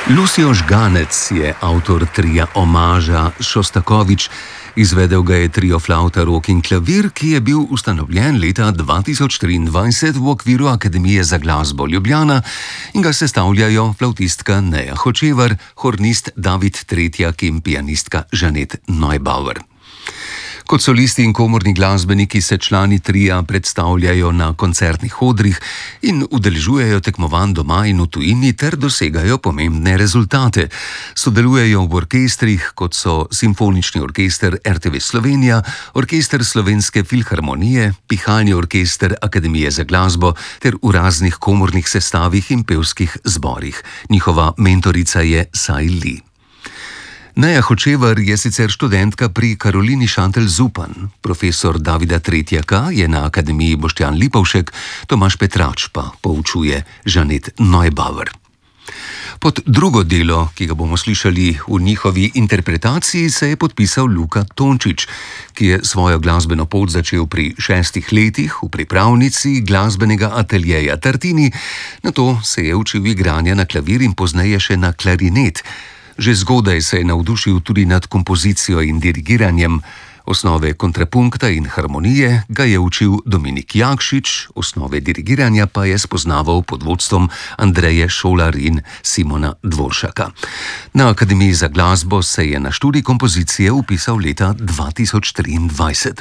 Lucijo Žganec je avtor tria Omaža Šostakovič. Izvedel ga je trio Flavta, rok in klavir, ki je bil ustanovljen leta 2023 v okviru Akademije za glasbo Ljubljana in ga sestavljajo flavtistka Neja Hočevar, hornist David Tretjak in pianistka Žanet Neubauer. Kot solisti in komorni glasbeniki se člani tria predstavljajo na koncertnih odrih in udeležujejo tekmovanj doma in v tujini ter dosegajo pomembne rezultate. Sodelujejo v orkestrih, kot so Simfonični orkester RTV Slovenija, Orkester Slovenske filharmonije, Pihalni orkester Akademije za glasbo ter v raznih komornih sestavih in pevskih zborih. Njihova mentorica je Sai Li. Neja Hočevar je sicer študentka pri Karolini Šantel Zupan, profesor Davida Tretjaka je na Akademiji Boštjan Lipovšek, Tomaž Petrač pa poučuje Žanet Neubauer. Pod drugo delo, ki ga bomo slišali v njihovi interpretaciji, se je podpisal Luka Tončič, ki je svojo glasbeno pot začel pri 6 letih v pripravnici glasbenega ateljeja Tartini, nato se je učil igranja na klavir in pozneje še na klarinet. Že zgodaj se je navdušil tudi nad kompozicijo in dirigiranjem. Osnove kontrapunkta in harmonije ga je učil Dominik Jakšič, osnove dirigiranja pa je spoznaval pod vodstvom Andreje Šolar in Simona Dvoršaka. Na Akademiji za glasbo se je na študij kompozicije vpisal leta 2023.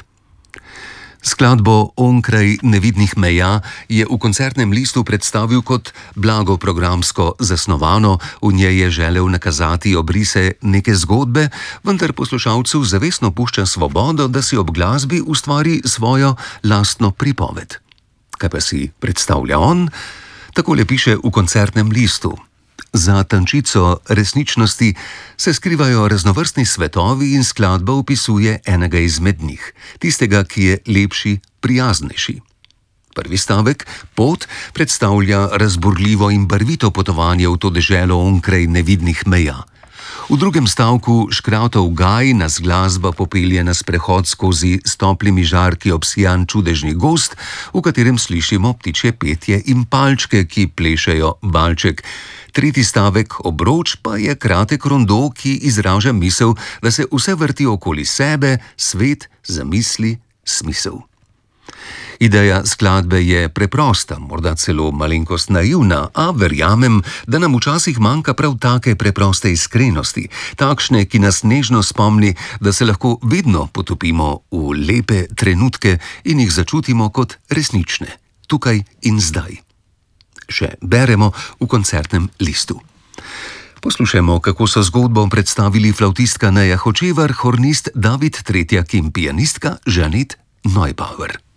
Skladbo Onkraj nevidnih meja je v koncertnem listu predstavil kot blago programsko zasnovano, v njej je želel nakazati obrise neke zgodbe, vendar poslušalcu zavestno pušča svobodo, da si ob glasbi ustvari svojo lastno pripoved. Kaj pa si predstavlja on? Takole piše v koncertnem listu. Za tančico resničnosti se skrivajo raznovrstni svetovi in skladba opisuje enega izmed njih, tistega, ki je lepši, prijaznejši. Prvi stavek, pot, predstavlja razburljivo in barvito potovanje v to deželo onkraj nevidnih meja. V drugem stavku Škratov gaj nas glasba popelje na sprehod skozi s toplimi žarki obsijan čudežni gozd, v katerem slišimo ptičje petje in palčke, ki plešejo valček. Tretji stavek, obroč, pa je kratek rondo, ki izraža misel, da se vse vrti okoli sebe, svet, zamisli, smisel. Ideja skladbe je preprosta, morda celo malenkost naivna, a verjamem, da nam včasih manjka prav take preproste iskrenosti, takšne, ki nas nežno spomni, da se lahko vedno potopimo v lepe trenutke in jih začutimo kot resnične, tukaj in zdaj. Še beremo v koncertnem listu. Poslušajmo, kako so zgodbo predstavili flavtistka Neja Hočevar, hornist David Tretjak in pianistka Žanet Neubauer.